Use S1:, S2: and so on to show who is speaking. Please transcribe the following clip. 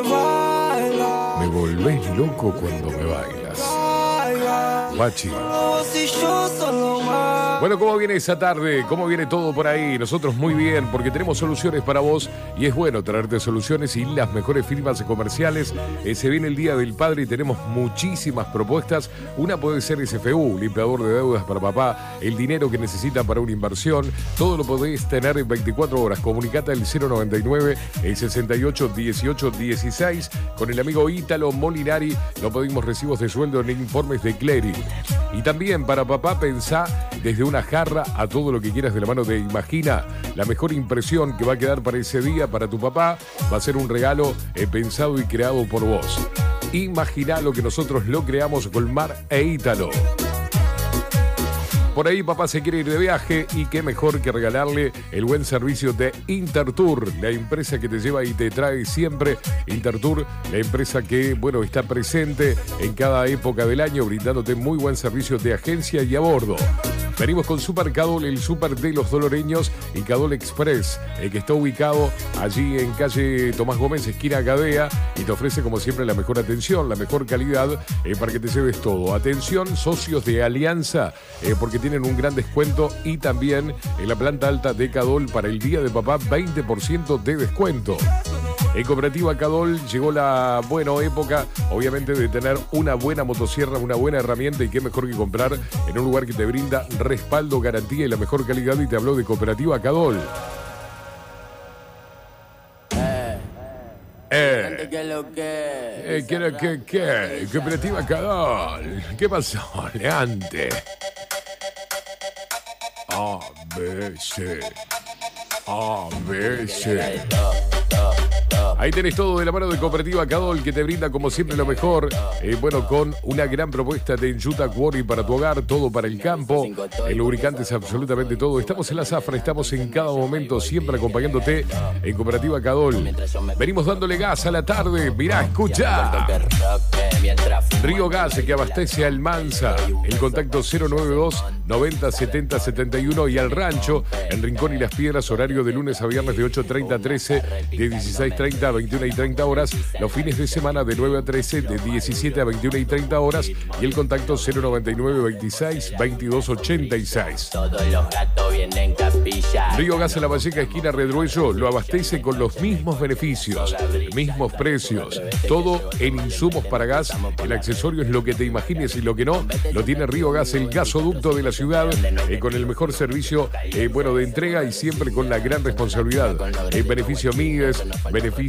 S1: Me volvés loco cuando me bailas. Guachi. Bueno, ¿cómo viene esa tarde? ¿Cómo viene todo por ahí? Nosotros muy bien, porque tenemos soluciones para vos y es bueno traerte soluciones y las mejores firmas comerciales. Se viene el Día del Padre y tenemos muchísimas propuestas. Una puede ser SFU, limpiador de deudas para papá, el dinero que necesita para una inversión. Todo lo podés tener en 24 horas. Comunicate al 099 68 18 16 con el amigo Ítalo Molinari. No pedimos recibos de sueldo ni informes de clearing. Y también para papá pensá desde una jarra a todo lo que quieras de la mano de Imagina. La mejor impresión que va a quedar para ese día para tu papá va a ser un regalo pensado y creado por vos. Imagina lo que nosotros lo creamos con Mar e Ítalo. Por ahí papá se quiere ir de viaje y qué mejor que regalarle el buen servicio de Intertour, la empresa que te lleva y te trae siempre. Intertour, la empresa que, bueno, está presente en cada época del año brindándote muy buen servicio de agencia y a bordo. Venimos con Super Cadol, el Super de los Doloreños y Cadol Express, que está ubicado allí en calle Tomás Gómez, esquina Gadea, y te ofrece como siempre la mejor atención, la mejor calidad para que te lleves todo. Atención, socios de Alianza, porque tienen un gran descuento y también en la planta alta de Cadol para el Día de Papá 20% de descuento. En Cooperativa Cadol llegó la buena época, obviamente, de tener una buena motosierra, una buena herramienta y qué mejor que comprar en un lugar que te brinda respaldo, garantía y la mejor calidad. Y te habló de Cooperativa Cadol. ¿Qué? Cooperativa Cadol. ¿Qué pasó, Leante? ABC. Ahí tenés todo de la mano de Cooperativa Cadol, que te brinda como siempre lo mejor. Bueno, con una gran propuesta de Enjuta Quarry para tu hogar, todo para el campo. El lubricante es absolutamente todo. Estamos en la zafra, estamos en cada momento, siempre acompañándote en Cooperativa Cadol. Venimos dándole gas a la tarde. Mirá, escucha. Río Gas, que abastece a Almanza. El contacto 092 90 70 71 y al rancho, en Rincón y Las Piedras, horario de lunes a viernes de 8:30 a 13, de 16:30 a 21:30 horas, los fines de semana de 9 a 13, de 17 a 21:30 horas y el contacto 099 26 22 86. Río Gas en La Valleca, esquina Redruello, lo abastece con los mismos beneficios, mismos precios, todo en insumos para gas. El accesorio es lo que te imagines y lo que no, lo tiene Río Gas, el gasoducto de la ciudad, con el mejor servicio, bueno, de entrega y siempre con la gran responsabilidad. Beneficio Mides, beneficio